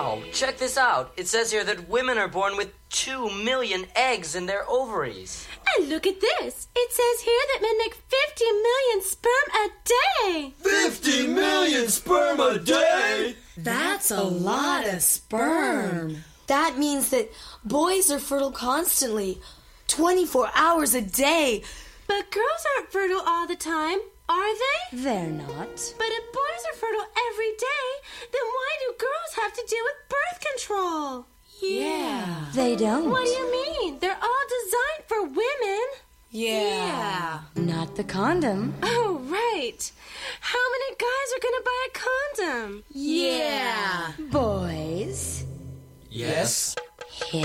Wow, check this out. It says here that women are born with 2 million eggs in their ovaries. And look at this. It says here that men make 50 million sperm a day. 50 million sperm a day? That's a lot of sperm. That means that boys are fertile constantly, 24 hours a day. But girls aren't fertile all the time, are they? They're not. But if boys are fertile every day, then why do girls have to deal with birth control? Yeah. They don't. What do you mean? They're all designed for women. Yeah. Not the condom. Oh, right. How many guys are going to buy a condom? Yeah. Boys. Yes. Hit